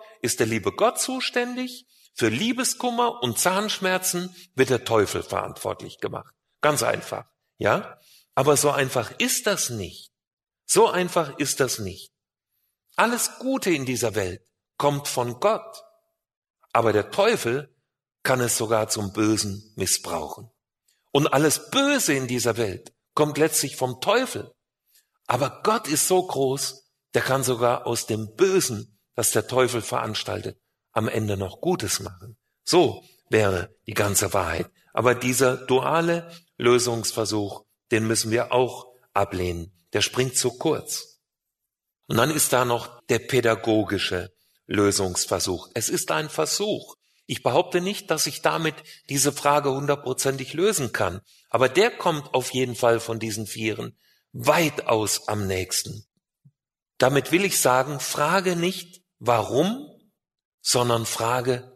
ist der liebe Gott zuständig, für Liebeskummer und Zahnschmerzen wird der Teufel verantwortlich gemacht. Ganz einfach, ja? Aber so einfach ist das nicht. So einfach ist das nicht. Alles Gute in dieser Welt kommt von Gott, aber der Teufel kann es sogar zum Bösen missbrauchen. Und alles Böse in dieser Welt kommt letztlich vom Teufel. Aber Gott ist so groß, der kann sogar aus dem Bösen, das der Teufel veranstaltet, am Ende noch Gutes machen. So wäre die ganze Wahrheit. Aber dieser duale Lösungsversuch, den müssen wir auch ablehnen. Der springt zu kurz. Und dann ist da noch der pädagogische Lösungsversuch. Es ist ein Versuch. Ich behaupte nicht, dass ich damit diese Frage 100%ig lösen kann. Aber der kommt auf jeden Fall von diesen Vieren weitaus am nächsten. Damit will ich sagen, frage nicht warum, sondern frage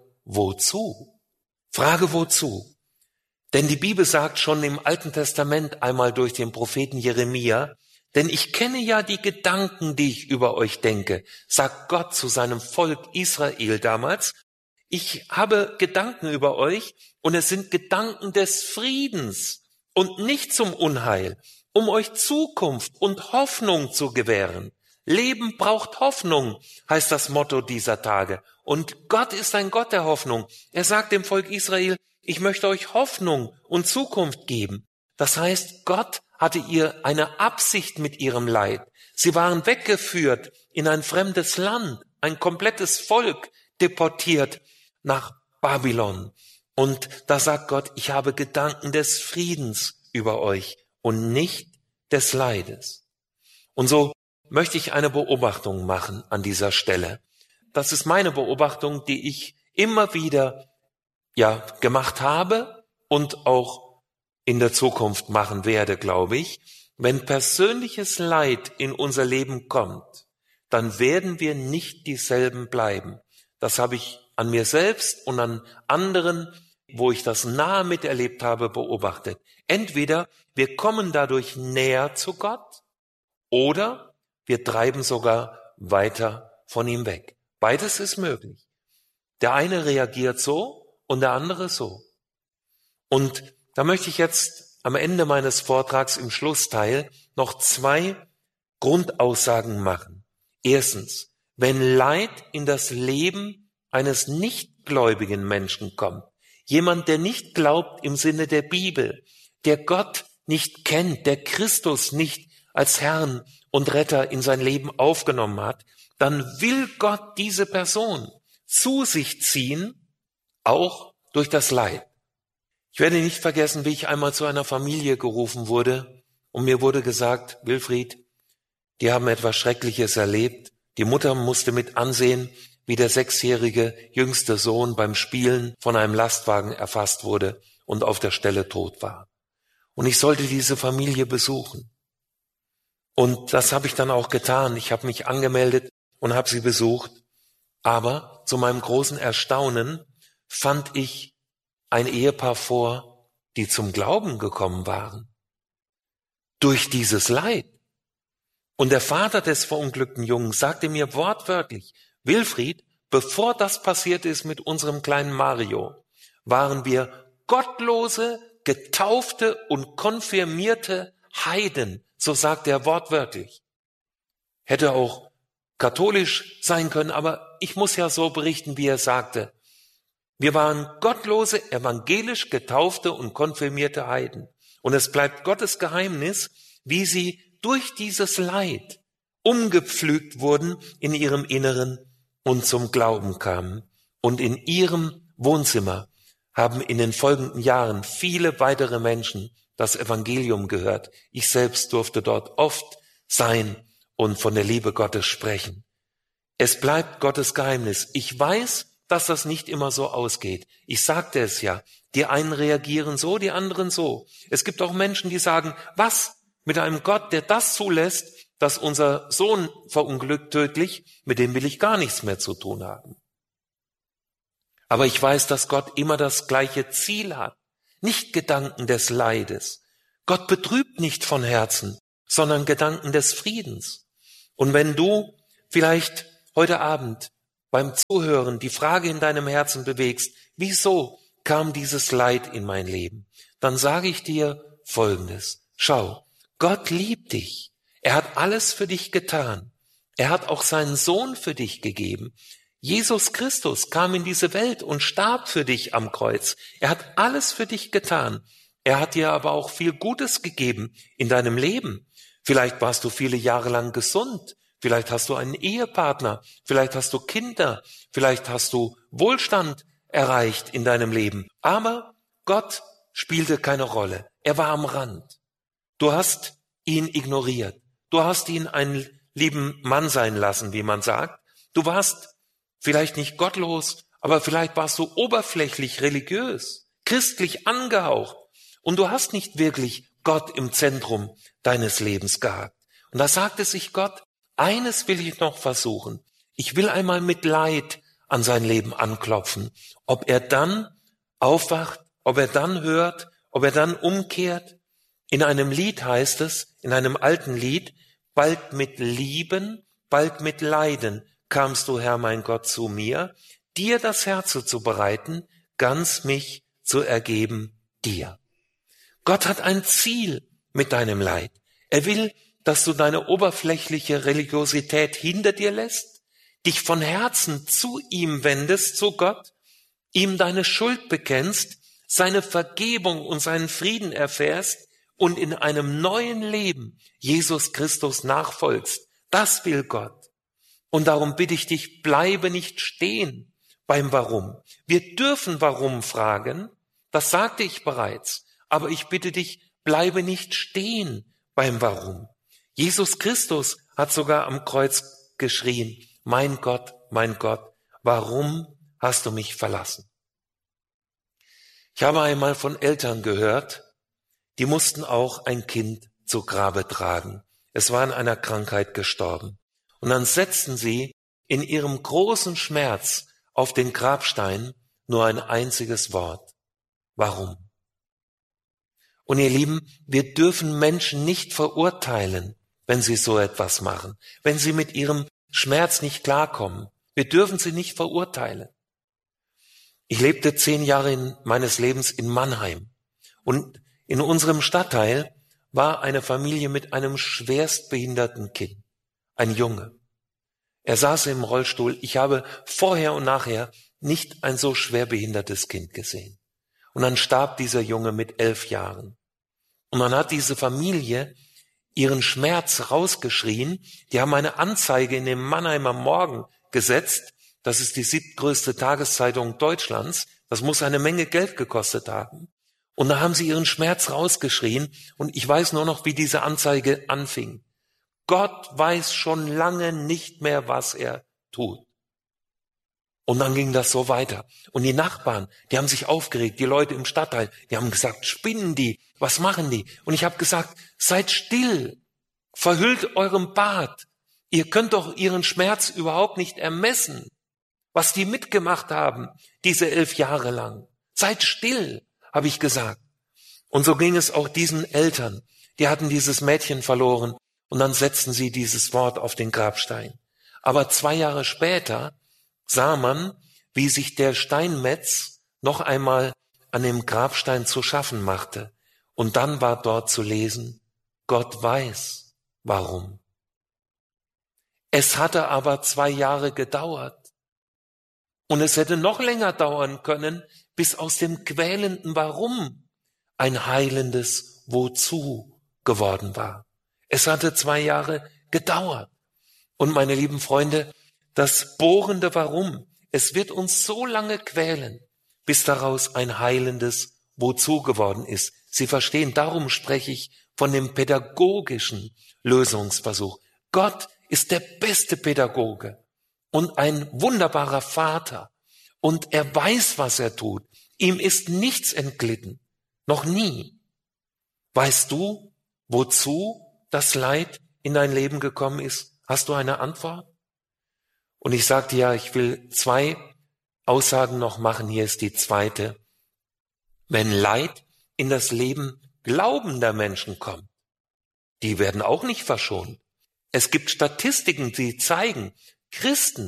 wozu. Frage wozu. Denn die Bibel sagt schon im Alten Testament einmal durch den Propheten Jeremia, denn ich kenne ja die Gedanken, die ich über euch denke, sagt Gott zu seinem Volk Israel damals. Ich habe Gedanken über euch und es sind Gedanken des Friedens und nicht zum Unheil, um euch Zukunft und Hoffnung zu gewähren. Leben braucht Hoffnung, heißt das Motto dieser Tage. Und Gott ist ein Gott der Hoffnung. Er sagt dem Volk Israel, ich möchte euch Hoffnung und Zukunft geben. Das heißt, Gott hatte ihr eine Absicht mit ihrem Leid. Sie waren weggeführt in ein fremdes Land, ein komplettes Volk deportiert nach Babylon. Und da sagt Gott, ich habe Gedanken des Friedens über euch und nicht des Leides. Und so möchte ich eine Beobachtung machen an dieser Stelle. Das ist meine Beobachtung, die ich immer wieder gemacht habe und auch in der Zukunft machen werde, glaube ich. Wenn persönliches Leid in unser Leben kommt, dann werden wir nicht dieselben bleiben. Das habe ich an mir selbst und an anderen, wo ich das nahe miterlebt habe, beobachtet. Entweder wir kommen dadurch näher zu Gott oder wir treiben sogar weiter von ihm weg. Beides ist möglich. Der eine reagiert so und der andere so. Und da möchte ich jetzt am Ende meines Vortrags im Schlussteil noch 2 Grundaussagen machen. Erstens, wenn Leid in das Leben eines nichtgläubigen Menschen kommt, jemand, der nicht glaubt im Sinne der Bibel, der Gott nicht kennt, der Christus nicht als Herrn und Retter in sein Leben aufgenommen hat, dann will Gott diese Person zu sich ziehen, auch durch das Leid. Ich werde nicht vergessen, wie ich einmal zu einer Familie gerufen wurde und mir wurde gesagt, Wilfried, die haben etwas Schreckliches erlebt. Die Mutter musste mit ansehen, wie der 6-jährige jüngste Sohn beim Spielen von einem Lastwagen erfasst wurde und auf der Stelle tot war. Und ich sollte diese Familie besuchen. Und das habe ich dann auch getan. Ich habe mich angemeldet und habe sie besucht. Aber zu meinem großen Erstaunen fand ich ein Ehepaar vor, die zum Glauben gekommen waren. Durch dieses Leid. Und der Vater des verunglückten Jungen sagte mir wortwörtlich, Wilfried, bevor das passiert ist mit unserem kleinen Mario, waren wir gottlose, getaufte und konfirmierte Heiden, so sagt er wortwörtlich. Hätte auch katholisch sein können, aber ich muss ja so berichten, wie er sagte. Wir waren gottlose, evangelisch getaufte und konfirmierte Heiden. Und es bleibt Gottes Geheimnis, wie sie durch dieses Leid umgepflügt wurden in ihrem Inneren und zum Glauben kamen. Und in ihrem Wohnzimmer haben in den folgenden Jahren viele weitere Menschen das Evangelium gehört. Ich selbst durfte dort oft sein und von der Liebe Gottes sprechen. Es bleibt Gottes Geheimnis. Ich weiß, dass das nicht immer so ausgeht. Ich sagte es ja, die einen reagieren so, die anderen so. Es gibt auch Menschen, die sagen, was? Mit einem Gott, der das zulässt, dass unser Sohn verunglückt tödlich, mit dem will ich gar nichts mehr zu tun haben. Aber ich weiß, dass Gott immer das gleiche Ziel hat, nicht Gedanken des Leides. Gott betrübt nicht von Herzen, sondern Gedanken des Friedens. Und wenn du vielleicht heute Abend beim Zuhören die Frage in deinem Herzen bewegst, wieso kam dieses Leid in mein Leben? Dann sage ich dir Folgendes. Schau, Gott liebt dich. Er hat alles für dich getan. Er hat auch seinen Sohn für dich gegeben. Jesus Christus kam in diese Welt und starb für dich am Kreuz. Er hat alles für dich getan. Er hat dir aber auch viel Gutes gegeben in deinem Leben. Vielleicht warst du viele Jahre lang gesund. Vielleicht hast du einen Ehepartner. Vielleicht hast du Kinder. Vielleicht hast du Wohlstand erreicht in deinem Leben. Aber Gott spielte keine Rolle. Er war am Rand. Du hast ihn ignoriert. Du hast ihn einen lieben Mann sein lassen, wie man sagt. Du warst vielleicht nicht gottlos, aber vielleicht warst du oberflächlich religiös, christlich angehaucht. Und du hast nicht wirklich Gott im Zentrum deines Lebens gehabt. Und da sagte sich Gott, eines will ich noch versuchen. Ich will einmal mit Leid an sein Leben anklopfen. Ob er dann aufwacht, ob er dann hört, ob er dann umkehrt. In einem Lied heißt es, in einem alten Lied, bald mit Lieben, bald mit Leiden kamst du, Herr mein Gott, zu mir, dir das Herz zu bereiten, ganz mich zu ergeben dir. Gott hat ein Ziel mit deinem Leid. Er will, dass du deine oberflächliche Religiosität hinter dir lässt, dich von Herzen zu ihm wendest, zu Gott, ihm deine Schuld bekennst, seine Vergebung und seinen Frieden erfährst und in einem neuen Leben Jesus Christus nachfolgst. Das will Gott. Und darum bitte ich dich, bleibe nicht stehen beim Warum. Wir dürfen Warum fragen, das sagte ich bereits, aber ich bitte dich, bleibe nicht stehen beim Warum. Jesus Christus hat sogar am Kreuz geschrien, mein Gott, warum hast du mich verlassen? Ich habe einmal von Eltern gehört, die mussten auch ein Kind zu Grabe tragen. Es war an einer Krankheit gestorben. Und dann setzten sie in ihrem großen Schmerz auf den Grabstein nur ein einziges Wort. Warum? Und ihr Lieben, wir dürfen Menschen nicht verurteilen, wenn sie so etwas machen, wenn sie mit ihrem Schmerz nicht klarkommen. Wir dürfen sie nicht verurteilen. Ich lebte 10 Jahre meines Lebens in Mannheim und in unserem Stadtteil war eine Familie mit einem schwerstbehinderten Kind, ein Junge. Er saß im Rollstuhl. Ich habe vorher und nachher nicht ein so schwerbehindertes Kind gesehen. Und dann starb dieser Junge mit 11 Jahren. Und dann hat diese Familie ihren Schmerz rausgeschrien. Die haben eine Anzeige in dem Mannheimer Morgen gesetzt. Das ist die 7. Tageszeitung Deutschlands. Das muss eine Menge Geld gekostet haben. Und da haben sie ihren Schmerz rausgeschrien. Und ich weiß nur noch, wie diese Anzeige anfing. Gott weiß schon lange nicht mehr, was er tut. Und dann ging das so weiter. Und die Nachbarn, die haben sich aufgeregt, die Leute im Stadtteil, die haben gesagt, spinnen die, was machen die? Und ich habe gesagt, seid still, verhüllt eurem Bart. Ihr könnt doch ihren Schmerz überhaupt nicht ermessen, was die mitgemacht haben, diese 11 Jahre lang. Seid still, habe ich gesagt. Und so ging es auch diesen Eltern. Die hatten dieses Mädchen verloren und dann setzten sie dieses Wort auf den Grabstein. Aber 2 Jahre später sah man, wie sich der Steinmetz noch einmal an dem Grabstein zu schaffen machte. Und dann war dort zu lesen, Gott weiß, warum. Es hatte aber 2 Jahre gedauert. Und es hätte noch länger dauern können, bis aus dem quälenden Warum ein heilendes Wozu geworden war. Es hatte 2 Jahre gedauert. Und meine lieben Freunde, das bohrende Warum, es wird uns so lange quälen, bis daraus ein heilendes Wozu geworden ist. Sie verstehen, darum spreche ich von dem pädagogischen Lösungsversuch. Gott ist der beste Pädagoge und ein wunderbarer Vater. Und er weiß, was er tut. Ihm ist nichts entglitten. Noch nie. Weißt du, wozu das Leid in dein Leben gekommen ist? Hast du eine Antwort? Und ich sagte ja, ich will 2 Aussagen noch machen. Hier ist die zweite. Wenn Leid in das Leben glaubender Menschen kommt, die werden auch nicht verschont. Es gibt Statistiken, die zeigen, Christen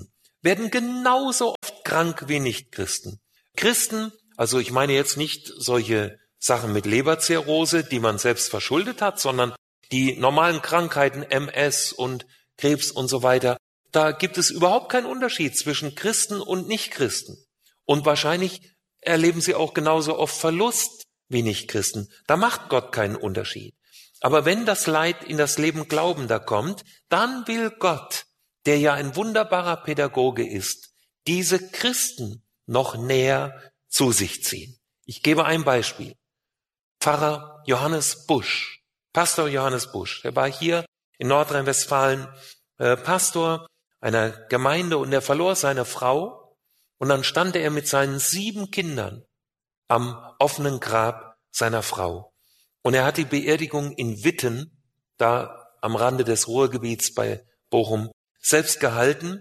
werden genauso oft krank wie Nichtchristen. Christen, also ich meine jetzt nicht solche Sachen mit Leberzirrhose, die man selbst verschuldet hat, sondern die normalen Krankheiten, MS und Krebs und so weiter, da gibt es überhaupt keinen Unterschied zwischen Christen und Nichtchristen. Und wahrscheinlich erleben sie auch genauso oft Verlust wie Nichtchristen. Da macht Gott keinen Unterschied. Aber wenn das Leid in das Leben Glaubender kommt, dann will Gott, der ja ein wunderbarer Pädagoge ist, diese Christen noch näher zu sich ziehen. Ich gebe ein Beispiel. Pfarrer Johannes Busch, Pastor Johannes Busch, der war hier in Nordrhein-Westfalen Pastor einer Gemeinde und er verlor seine Frau und dann stand er mit seinen 7 Kindern am offenen Grab seiner Frau. Und er hat die Beerdigung in Witten, da am Rande des Ruhrgebiets bei Bochum, selbst gehalten.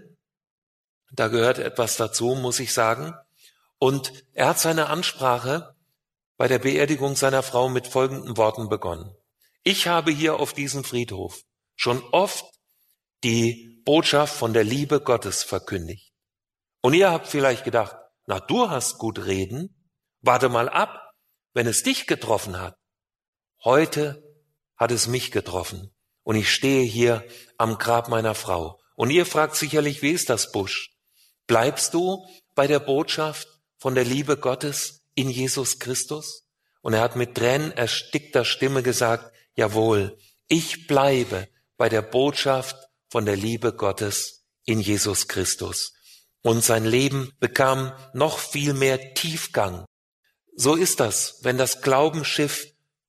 Da gehört etwas dazu, muss ich sagen. Und er hat seine Ansprache bei der Beerdigung seiner Frau mit folgenden Worten begonnen. Ich habe hier auf diesem Friedhof schon oft die Botschaft von der Liebe Gottes verkündigt. Und ihr habt vielleicht gedacht, na, du hast gut reden, warte mal ab, wenn es dich getroffen hat. Heute hat es mich getroffen und ich stehe hier am Grab meiner Frau. Und ihr fragt sicherlich, wie ist das, Busch? Bleibst du bei der Botschaft von der Liebe Gottes in Jesus Christus? Und er hat mit tränenerstickter Stimme gesagt, jawohl, ich bleibe bei der Botschaft von der Liebe Gottes in Jesus Christus. Und sein Leben bekam noch viel mehr Tiefgang. So ist das, wenn das Glaubensschiff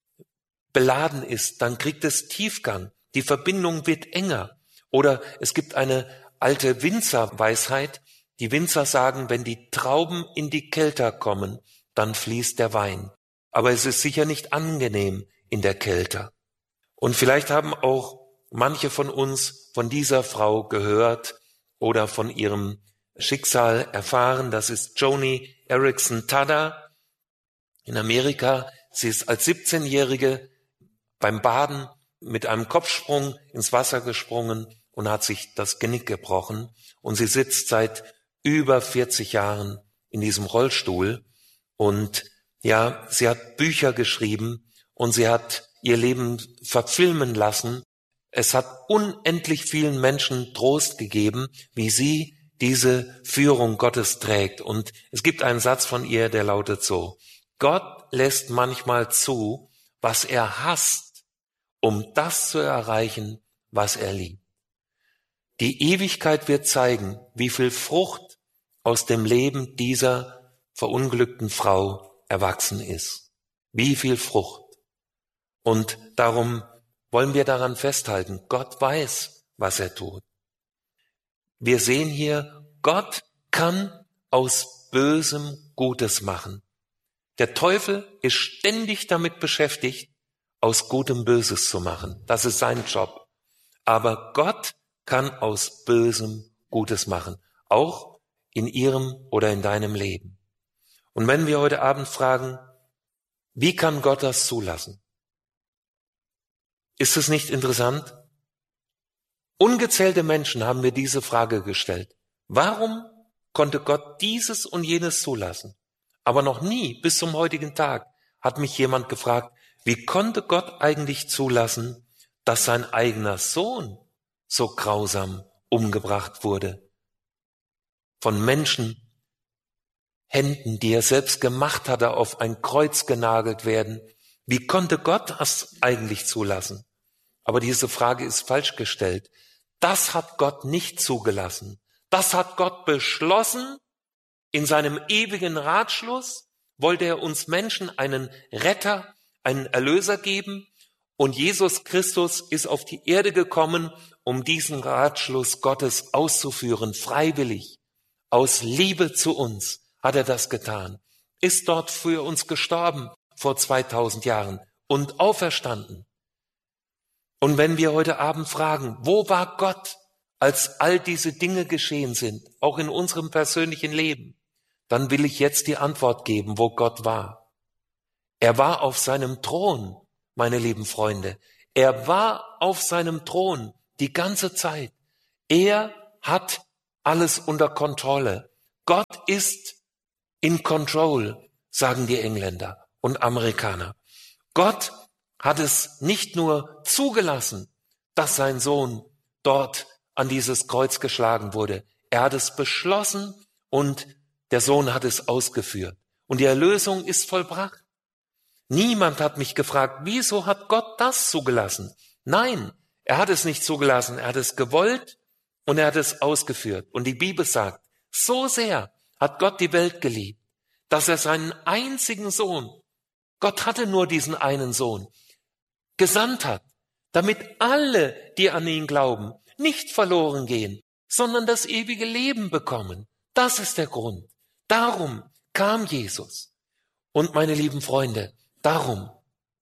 beladen ist, dann kriegt es Tiefgang. Die Verbindung wird enger. Oder es gibt eine alte Winzerweisheit. Die Winzer sagen, wenn die Trauben in die Kelter kommen, dann fließt der Wein. Aber es ist sicher nicht angenehm in der Kälte. Und vielleicht haben auch manche von uns von dieser Frau gehört oder von ihrem Schicksal erfahren. Das ist Joni Eareckson Tada in Amerika. Sie ist als 17-Jährige beim Baden mit einem Kopfsprung ins Wasser gesprungen und hat sich das Genick gebrochen. Und sie sitzt seit über 40 Jahren in diesem Rollstuhl. Und ja, sie hat Bücher geschrieben und sie hat ihr Leben verfilmen lassen. Es hat unendlich vielen Menschen Trost gegeben, wie sie diese Führung Gottes trägt. Und es gibt einen Satz von ihr, der lautet so: Gott lässt manchmal zu, was er hasst, um das zu erreichen, was er liebt. Die Ewigkeit wird zeigen, wie viel Frucht aus dem Leben dieser verunglückten Frau erwachsen ist. Wie viel Frucht. Und darum wollen wir daran festhalten, Gott weiß, was er tut. Wir sehen hier, Gott kann aus Bösem Gutes machen. Der Teufel ist ständig damit beschäftigt, aus Gutem Böses zu machen. Das ist sein Job. Aber Gott kann aus Bösem Gutes machen, auch in ihrem oder in deinem Leben. Und wenn wir heute Abend fragen, wie kann Gott das zulassen? Ist es nicht interessant? Ungezählte Menschen haben mir diese Frage gestellt. Warum konnte Gott dieses und jenes zulassen? Aber noch nie bis zum heutigen Tag hat mich jemand gefragt, wie konnte Gott eigentlich zulassen, dass sein eigener Sohn so grausam umgebracht wurde? Von Menschenhänden, die er selbst gemacht hatte, auf ein Kreuz genagelt werden. Wie konnte Gott das eigentlich zulassen? Aber diese Frage ist falsch gestellt. Das hat Gott nicht zugelassen. Das hat Gott beschlossen. In seinem ewigen Ratschluss wollte er uns Menschen einen Retter, einen Erlöser geben. Und Jesus Christus ist auf die Erde gekommen, um diesen Ratschluss Gottes auszuführen, freiwillig. Aus Liebe zu uns hat er das getan. Ist dort für uns gestorben vor 2000 Jahren und auferstanden. Und wenn wir heute Abend fragen, wo war Gott, als all diese Dinge geschehen sind, auch in unserem persönlichen Leben, dann will ich jetzt die Antwort geben, wo Gott war. Er war auf seinem Thron, meine lieben Freunde. Er war auf seinem Thron die ganze Zeit. Er hat alles unter Kontrolle. Gott ist in control, sagen die Engländer und Amerikaner. Gott hat es nicht nur zugelassen, dass sein Sohn dort an dieses Kreuz geschlagen wurde. Er hat es beschlossen und der Sohn hat es ausgeführt. Und die Erlösung ist vollbracht. Niemand hat mich gefragt, wieso hat Gott das zugelassen? Nein, er hat es nicht zugelassen. Er hat es gewollt und er hat es ausgeführt. Und die Bibel sagt, so sehr hat Gott die Welt geliebt, dass er seinen einzigen Sohn, Gott hatte nur diesen einen Sohn, gesandt hat, damit alle, die an ihn glauben, nicht verloren gehen, sondern das ewige Leben bekommen. Das ist der Grund. Darum kam Jesus. Und meine lieben Freunde, darum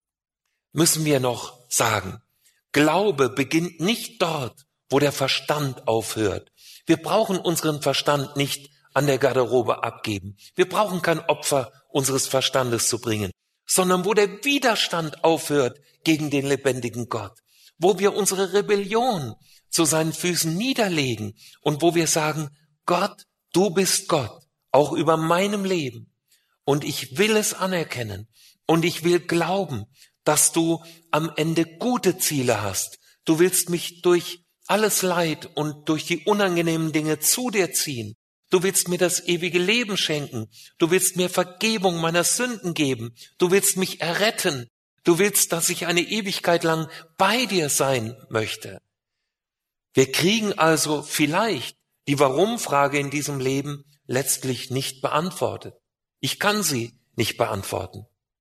müssen wir noch sagen, Glaube beginnt nicht dort, wo der Verstand aufhört. Wir brauchen unseren Verstand nicht an der Garderobe abgeben. Wir brauchen kein Opfer unseres Verstandes zu bringen, sondern wo der Widerstand aufhört gegen den lebendigen Gott, wo wir unsere Rebellion zu seinen Füßen niederlegen und wo wir sagen, Gott, du bist Gott, auch über meinem Leben. Und ich will es anerkennen und ich will glauben, dass du am Ende gute Ziele hast. Du willst mich durch alles Leid und durch die unangenehmen Dinge zu dir ziehen. Du willst mir das ewige Leben schenken. Du willst mir Vergebung meiner Sünden geben. Du willst mich erretten. Du willst, dass ich eine Ewigkeit lang bei dir sein möchte. Wir kriegen also vielleicht die Warum-Frage in diesem Leben letztlich nicht beantwortet. Ich kann sie nicht beantworten.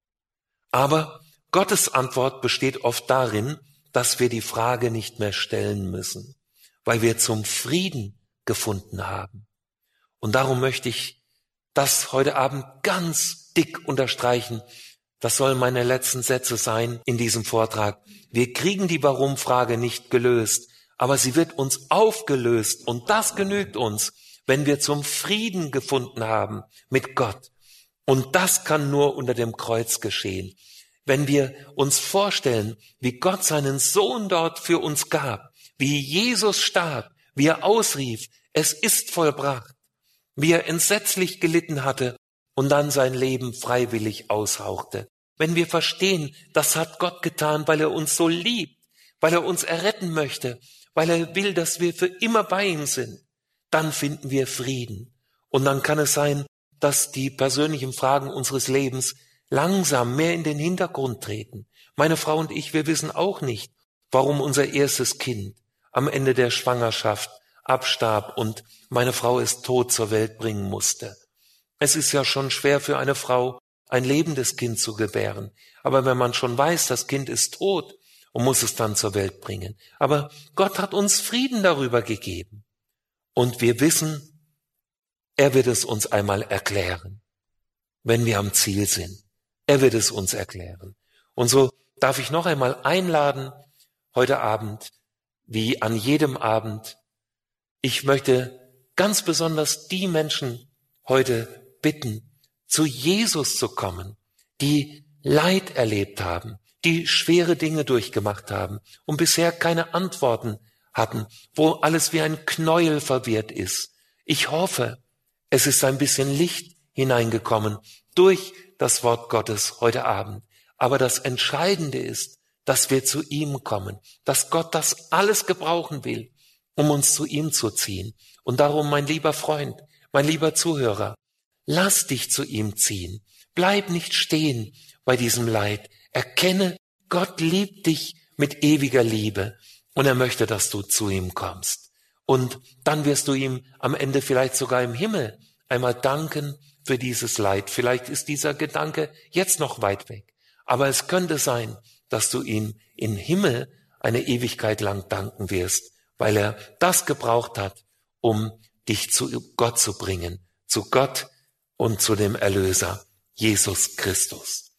Aber Gottes Antwort besteht oft darin, dass wir die Frage nicht mehr stellen müssen, weil wir zum Frieden gefunden haben. Und darum möchte ich das heute Abend ganz dick unterstreichen. Das sollen meine letzten Sätze sein in diesem Vortrag. Wir kriegen die Warum-Frage nicht gelöst, aber sie wird uns aufgelöst und das genügt uns, wenn wir zum Frieden gefunden haben mit Gott. Und das kann nur unter dem Kreuz geschehen. Wenn wir uns vorstellen, wie Gott seinen Sohn dort für uns gab, wie Jesus starb, wie er ausrief, es ist vollbracht, wie er entsetzlich gelitten hatte und dann sein Leben freiwillig aushauchte. Wenn wir verstehen, das hat Gott getan, weil er uns so liebt, weil er uns erretten möchte, weil er will, dass wir für immer bei ihm sind, dann finden wir Frieden. Und dann kann es sein, dass die persönlichen Fragen unseres Lebens langsam mehr in den Hintergrund treten. Meine Frau und ich, wir wissen auch nicht, warum unser erstes Kind am Ende der Schwangerschaft abstarb und meine Frau es tot zur Welt bringen musste. Es ist ja schon schwer für eine Frau, ein lebendes Kind zu gebären. Aber wenn man schon weiß, das Kind ist tot und muss es dann zur Welt bringen. Aber Gott hat uns Frieden darüber gegeben. Und wir wissen, er wird es uns einmal erklären, wenn wir am Ziel sind. Er wird es uns erklären. Und so darf ich noch einmal einladen, heute Abend, wie an jedem Abend. Ich möchte ganz besonders die Menschen heute bitten, zu Jesus zu kommen, die Leid erlebt haben, die schwere Dinge durchgemacht haben und bisher keine Antworten hatten, wo alles wie ein Knäuel verwirrt ist. Ich hoffe, es ist ein bisschen Licht hineingekommen durch das Wort Gottes heute Abend. Aber das Entscheidende ist, dass wir zu ihm kommen, dass Gott das alles gebrauchen will, um uns zu ihm zu ziehen. Und darum, mein lieber Freund, mein lieber Zuhörer, lass dich zu ihm ziehen. Bleib nicht stehen bei diesem Leid. Erkenne, Gott liebt dich mit ewiger Liebe und er möchte, dass du zu ihm kommst. Und dann wirst du ihm am Ende vielleicht sogar im Himmel einmal danken für dieses Leid. Vielleicht ist dieser Gedanke jetzt noch weit weg. Aber es könnte sein, dass du ihm im Himmel eine Ewigkeit lang danken wirst, weil er das gebraucht hat, um dich zu Gott zu bringen, zu Gott und zu dem Erlöser, Jesus Christus.